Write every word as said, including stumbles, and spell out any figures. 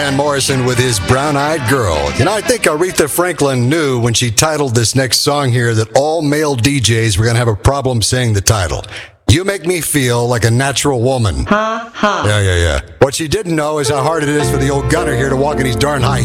Van Morrison with his Brown-Eyed Girl. You know, I think Aretha Franklin knew when she titled this next song here that all male D Js were going to have a problem saying the title. You make me feel like a natural woman. Huh? Huh? Yeah, yeah, yeah. What she didn't know is how hard it is for the old gunner here to walk in these darn high